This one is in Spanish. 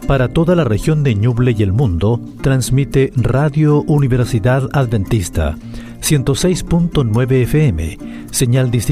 Para toda la región de Ñuble y el mundo, transmite Radio Universidad Adventista, 106.9 FM, señal distinta.